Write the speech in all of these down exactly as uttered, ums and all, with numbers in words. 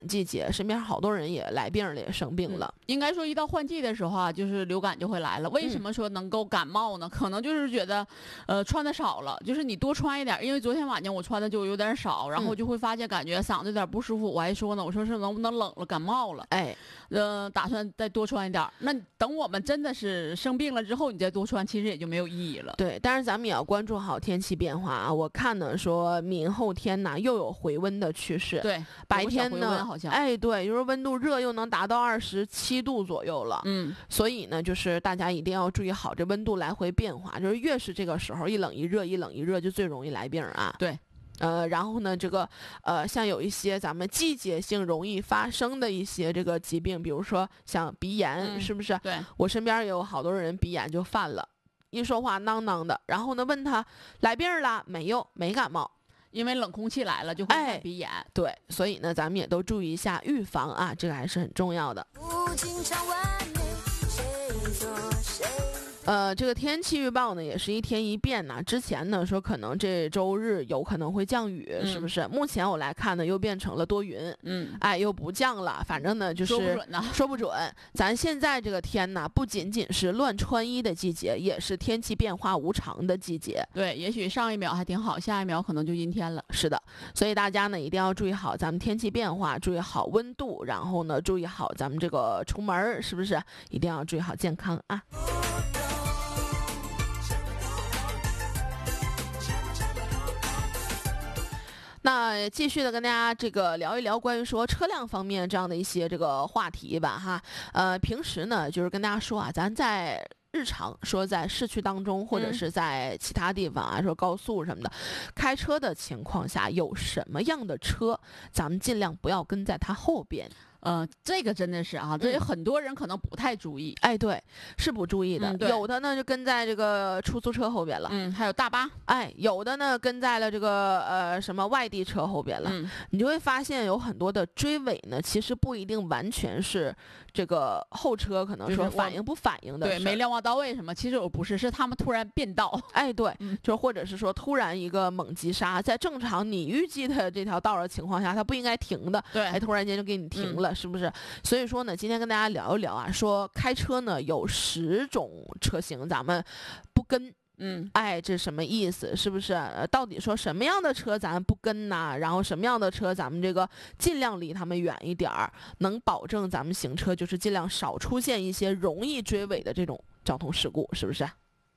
季节，身边好多人也来病了，也生病了。 嗯、应该说一到换季的时候啊，就是流感就会来了。为什么说能够感冒呢？嗯、可能就是觉得，呃，穿的少了，就是你多穿一点，因为昨天晚上我穿的就有点少，然后就会发现感觉嗓子有点不舒服。我还说呢，我说是能不能冷了感冒了？ 哎， 呃，打算再多穿一点。那等我们真的是生病了之后，你再多穿，其实也就没有意义了。 对，但是咱们也要关注好天气变化啊。我看呢说明后天呢又有回温的趋势。 对， 白天呢， 好像哎，对，就是温度热又能达到二十七度左右了。 嗯， 所以呢，就是大家一定要注意好这温度来回变化。就是越是这个时候一冷一热，一冷一热就最容易来病啊。 对。 呃，然后呢，这个呃，像有一些咱们季节性容易发生的一些这个疾病，比如说像鼻炎， 嗯、 是不是？ 对， 我身边也有好多人鼻炎就犯了，一说话囔囔的，然后呢问他来病了没有？没感冒， 因为冷空气来了就会犯鼻炎。 哎。对，所以呢，咱们也都注意一下预防啊，这个还是很重要的。呃，这个天气预报呢也是一天一变呐。之前呢说可能这周日有可能会降雨， 嗯、 是不是？目前我来看呢又变成了多云， 嗯， 哎，又不降了。反正呢就是说不准呢， 说不准。咱现在这个天呢，不仅仅是乱穿衣的季节，也是天气变化无常的季节。 对，也许上一秒还挺好，下一秒可能就阴天了。 是的，所以大家呢一定要注意好咱们天气变化，注意好温度，然后呢注意好咱们这个出门，是不是？一定要注意好健康啊。那继续的跟大家这个聊一聊关于说车辆方面这样的一些这个话题吧哈。呃，平时呢就是跟大家说啊，咱在日常说在市区当中或者是在其他地方啊，嗯、说高速什么的，开车的情况下有什么样的车，咱们尽量不要跟在它后边。 呃，这个真的是啊，这很多人可能不太注意。 嗯、哎，对，是不注意的。 嗯、 有的呢就跟在这个出租车后边了， 嗯，还有大巴， 哎，有的呢跟在了这个呃什么外地车后边了。 嗯， 你就会发现有很多的追尾呢，其实不一定完全是这个后车可能说反应不反应的， 对，没瞭望到位什么，其实我不是，是他们突然变道。 哎，对， 嗯、 就或者是说突然一个猛急刹，在正常你预计的这条道的情况下，它不应该停的， 对， 哎，突然间就给你停了， 嗯、 是不是？所以说呢，今天跟大家聊一聊啊，说开车呢有十种车型，咱们不跟。 嗯， 哎，这什么意思？是不是？呃，到底说什么样的车咱不跟呐？然后什么样的车咱们这个尽量离他们远一点儿，能保证咱们行车就是尽量少出现一些容易追尾的这种交通事故，是不是？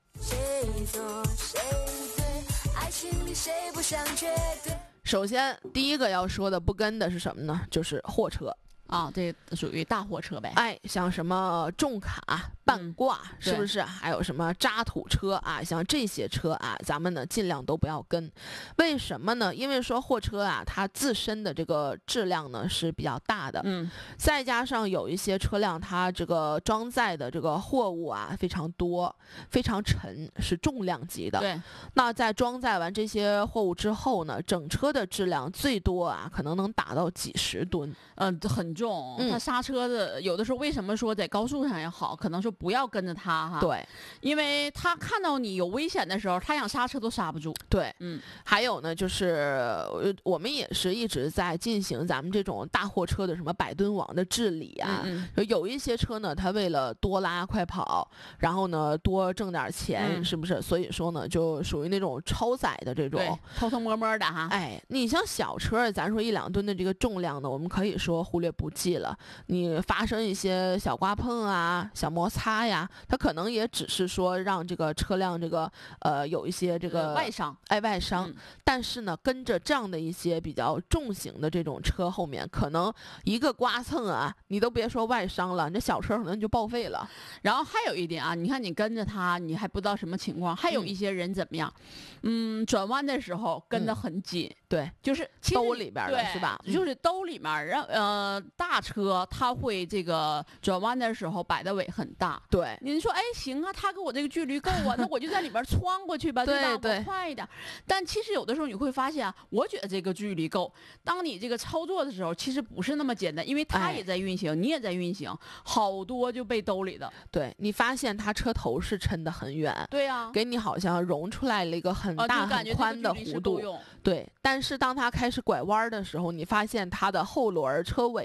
首先，第一个要说的不跟的是什么呢？就是货车。 啊，这属于大货车呗。 哎，像什么重卡、半挂， 嗯、 是不是？还有什么渣土车啊？像这些车啊，咱们呢尽量都不要跟。为什么呢？因为说货车啊，它自身的这个质量呢是比较大的， 嗯， 再加上有一些车辆它这个装载的这个货物啊非常多，非常沉，是重量级的。 对。 那在装载完这些货物之后呢，整车的质量最多啊，可能能达到几十吨。 嗯、呃，很重。它刹车的、嗯、有的时候为什么说在高速上也好，可能说不要跟着它哈。 对， 因为他看到你有危险的时候，他想刹车都刹不住。 对， 嗯。 还有呢，就是我们也是一直在进行咱们这种大货车的什么百吨网的治理啊。 嗯嗯，有一些车呢，它为了多拉快跑，然后呢多挣点钱， 嗯、 是不是？所以说呢，就属于那种超载的这种， 偷偷摸摸的哈。 哎，你像小车，咱说一两吨的这个重量呢，我们可以说忽略不计了。你发生一些小刮碰啊、小摩擦呀，它可能也只是说让这个车辆这个呃有一些这个、 呃、外伤， 哎外伤、 嗯。 但是呢，跟着这样的一些比较重型的这种车后面，可能一个刮蹭啊，你都别说外伤了，你这小车可能就报废了。 然后还有一点啊，你看你跟着他，你还不知道什么情况。还有一些人怎么样？嗯，嗯转弯的时候跟得很紧， 嗯、对， 就是兜里边的是吧？ 就是兜里面让呃大车它会这个转弯的时候摆的尾很大， 大。 对， 您说，哎，行啊，他跟我这个距离够啊，那我就在里边穿过去吧，对吧？ 对我快一点。但其实有的时候你会发现啊，我觉得这个距离够，当你这个操作的时候，其实不是那么简单，因为它也在运行， 哎、 你也在运行，好多就被兜里的。 对，你发现它车头是抻得很远， 对呀、啊， 给你好像融出来了一个很大、 啊、 很宽的弧度。 用对，但是当它开始拐弯的时候，你发现它的后轮车尾